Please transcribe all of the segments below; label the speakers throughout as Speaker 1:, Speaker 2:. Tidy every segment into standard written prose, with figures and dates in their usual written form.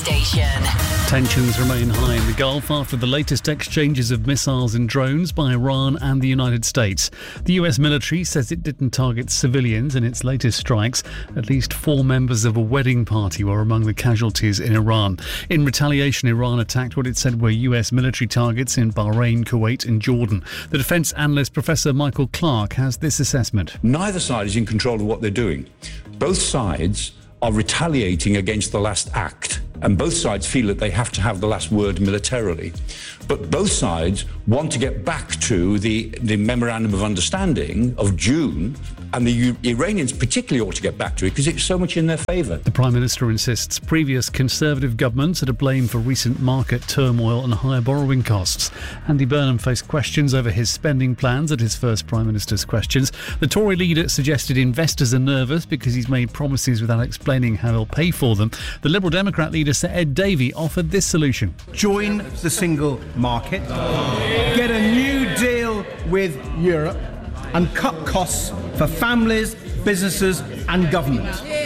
Speaker 1: Station.
Speaker 2: Tensions remain high in the Gulf after the latest exchanges of missiles and drones by Iran and the United States. The US military says it didn't target civilians in its latest strikes. At least 4 members of a wedding party were among the casualties in Iran. In retaliation, Iran attacked what it said were US military targets in Bahrain, Kuwait and Jordan. The defence analyst Professor Michael Clark has this assessment.
Speaker 3: Neither side is in control of what they're doing. Both sides are retaliating against the last act, and both sides feel that they have to have the last word militarily. But both sides want to get back to the Memorandum of Understanding of June, and the Iranians particularly ought to get back to it because it's so much in their favour.
Speaker 2: The Prime Minister insists previous Conservative governments are to blame for recent market turmoil and higher borrowing costs. Andy Burnham faced questions over his spending plans at his first Prime Minister's questions. The Tory leader suggested investors are nervous because he's made promises without explaining how he'll pay for them. The Liberal Democrat leader, Sir Ed Davey, offered this solution.
Speaker 4: Join the single market, get a new deal with Europe and cut costs for families, businesses and government.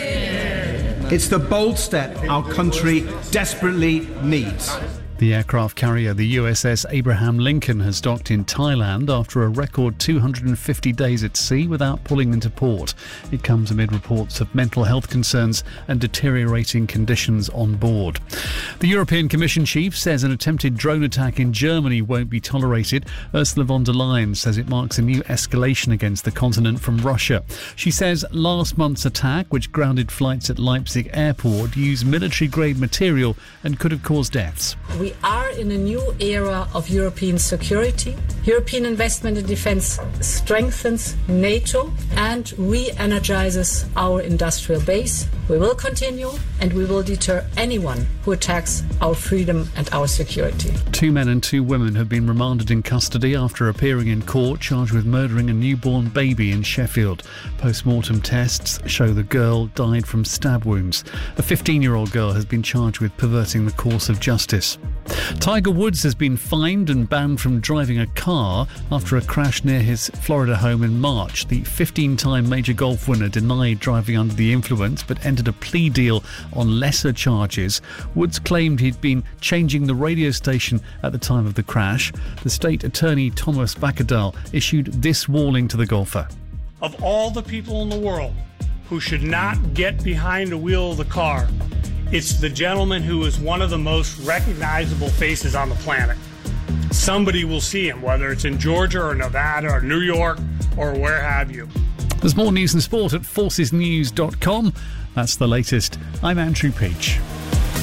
Speaker 4: It's the bold step our country desperately needs.
Speaker 2: The aircraft carrier, the USS Abraham Lincoln, has docked in Thailand after a record 250 days at sea without pulling into port. It comes amid reports of mental health concerns and deteriorating conditions on board. The European Commission chief says an attempted drone attack in Germany won't be tolerated. Ursula von der Leyen says it marks a new escalation against the continent from Russia. She says last month's attack, which grounded flights at Leipzig airport, used military-grade material and could have caused deaths.
Speaker 5: We are in a new era of European security. European investment in defence strengthens NATO and re-energizes our industrial base. We will continue and we will deter anyone who attacks our freedom and our security.
Speaker 2: 2 men and 2 women have been remanded in custody after appearing in court charged with murdering a newborn baby in Sheffield. Post-mortem tests show the girl died from stab wounds. A 15-year-old girl has been charged with perverting the course of justice. Tiger Woods has been fined and banned from driving a car after a crash near his Florida home in March. The 15-time major golf winner denied driving under the influence but entered a plea deal on lesser charges. Woods claimed he'd been changing the radio station at the time of the crash. The state attorney Thomas Bakadal issued this warning to the golfer.
Speaker 6: Of all the people in the world who should not get behind the wheel of the car, it's the gentleman who is one of the most recognizable faces on the planet. Somebody will see him, whether it's in Georgia or Nevada or New York or where have you.
Speaker 2: There's more news and sport at forcesnews.com. That's the latest. I'm Andrew Peach.